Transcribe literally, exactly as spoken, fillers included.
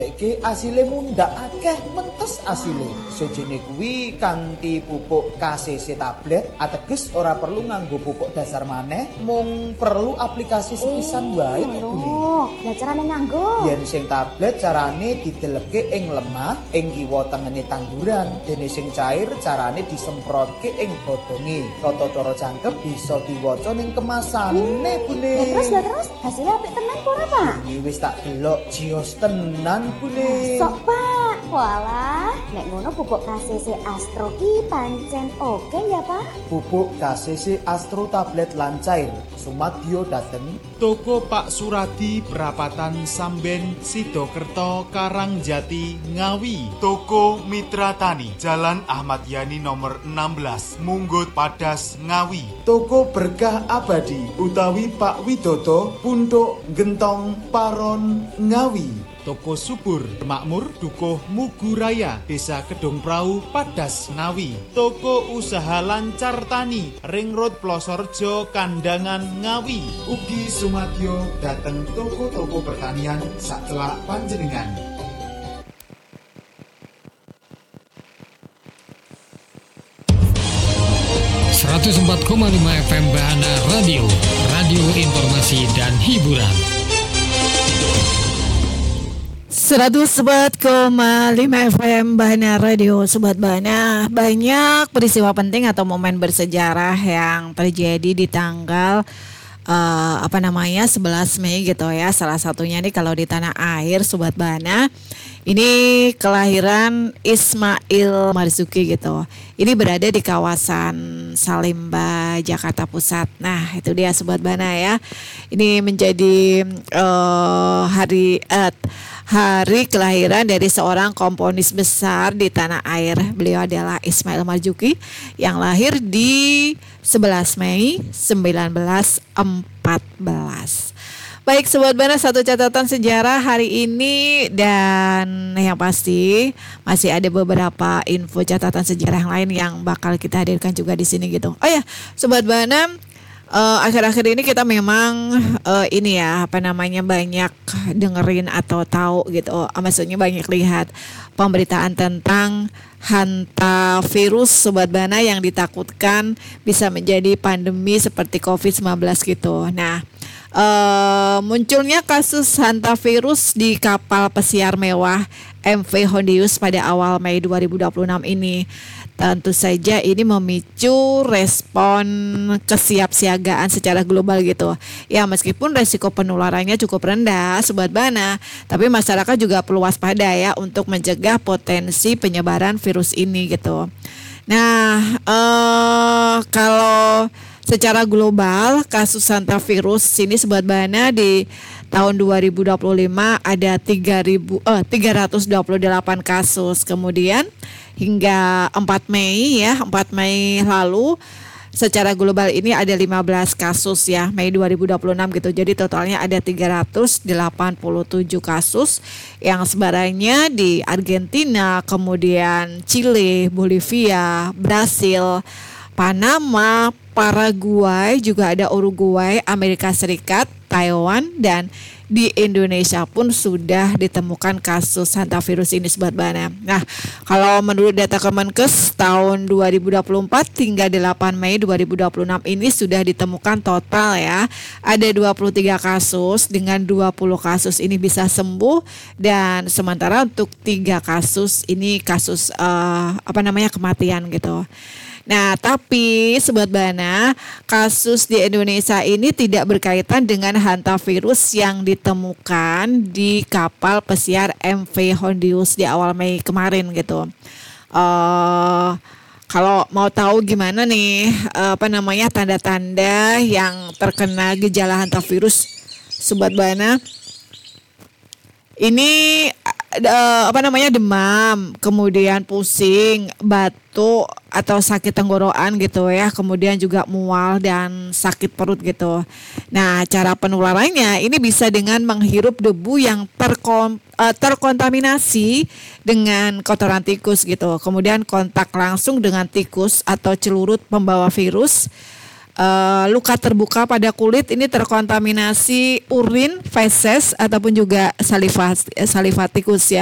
Iki asile mundhak akeh mentes asile. Sejene kuwi kanthi pupuk K C C tablet, ateges ora perlu nganggo pupuk dasar maneh, mung perlu aplikasi sepisan wae kok Bune. Oh, lah carane nganggo? Yen sing tablet carane dideleke ing lemah ing kiwa tengene tanduran, dene sing cair carane disemprotke ing godhonge. Tata cara jangkep bisa diwaca ning kemasane Bune. Ya terus lah terus hasilnya apik tenan kok ora, Pak? Iki wis tak delok jios tenan Bune. Sok, Pak. Walah, nek ngono pupuk K C C Astro ki pancen oke ya, Pak? Pupuk K C C Astro tablet lan cair sumadyo dateng Toko Pak Suradi Perapatan Samben Sidokerto Karangjati Ngawi. Toko Mitra Tani Jalan Ahmad Yani nomor enam belas Munggut Padas Ngawi. Toko Berkah Abadi utawi Pak Widodo Punduk Gentong Paron Ngawi. Toko Subur Makmur Dukuh Muguraya Desa Kedung Prau Padas Ngawi. Toko Usaha Lancar Tani Ring Road Plosorjo Kandangan Ngawi. Ugi sumadyo dateng toko-toko pertanian sacelak panjenengan. seratus empat koma lima F M Bahana Radio, radio informasi dan hiburan. seratus empat koma lima F M Bahana Radio, Sobat Bahana. Banyak peristiwa penting atau momen bersejarah yang terjadi di tanggal uh, apa namanya sebelas Mei gitu ya. Salah satunya nih kalau di tanah air Sobat Bahana, ini kelahiran Ismail Marzuki gitu. Ini berada di kawasan Salemba, Jakarta Pusat. Nah, itu dia Sobat Bahana ya. Ini menjadi uh, hari uh, hari kelahiran dari seorang komponis besar di tanah air. Beliau adalah Ismail Marzuki yang lahir di sebelas Mei seribu sembilan ratus empat belas. Baik Sobat Bahana, satu catatan sejarah hari ini, dan yang pasti masih ada beberapa info catatan sejarah yang lain yang bakal kita hadirkan juga di sini gitu. Oh ya, Sobat Bahana, Uh, akhir-akhir ini kita memang uh, ini ya apa namanya banyak dengerin atau tahu gitu, uh, maksudnya banyak lihat pemberitaan tentang hantavirus Sobat Bahana yang ditakutkan bisa menjadi pandemi seperti covid sembilan belas gitu. Nah, uh, munculnya kasus hantavirus di kapal pesiar mewah M V Hondius pada awal Mei dua ribu dua puluh enam ini tentu saja ini memicu respon kesiapsiagaan secara global gitu. Ya meskipun resiko penularannya cukup rendah Sobat Bahana, tapi masyarakat juga perlu waspada ya untuk mencegah potensi penyebaran virus ini gitu. Nah, eh, kalau secara global kasus hantavirus ini Sobat Bahana di tahun dua ribu dua puluh lima ada tiga ribu, eh, tiga ratus dua puluh delapan kasus. Kemudian hingga empat Mei ya, empat Mei lalu secara global ini ada lima belas kasus ya, Mei dua ribu dua puluh enam gitu. Jadi totalnya ada tiga ratus delapan puluh tujuh kasus yang sebarannya di Argentina, kemudian Chile, Bolivia, Brasil, Panama, Paraguay, juga ada Uruguay, Amerika Serikat, Taiwan, dan di Indonesia pun sudah ditemukan kasus hantavirus ini Sobat Bahana. Nah, kalau menurut data Kemenkes tahun dua ribu dua puluh empat hingga delapan Mei dua ribu dua puluh enam ini sudah ditemukan total ya ada dua puluh tiga kasus, dengan dua puluh kasus ini bisa sembuh, dan sementara untuk tiga kasus ini kasus uh, apa namanya kematian gitu. Nah, tapi Sobat Bahana, kasus di Indonesia ini tidak berkaitan dengan hantavirus yang ditemukan di kapal pesiar M V Hondius di awal Mei kemarin gitu. Uh, kalau mau tahu gimana nih uh, apa namanya tanda-tanda yang terkena gejala hantavirus Sobat Bahana, ini uh, apa namanya demam, kemudian pusing, batuk atau sakit tenggorokan gitu ya, kemudian juga mual dan sakit perut gitu. Nah, cara penularannya ini bisa dengan menghirup debu yang terkom, uh, terkontaminasi dengan kotoran tikus gitu. Kemudian kontak langsung dengan tikus atau celurit pembawa virus, uh, luka terbuka pada kulit ini terkontaminasi urin, feses ataupun juga saliva, salivatikus ya.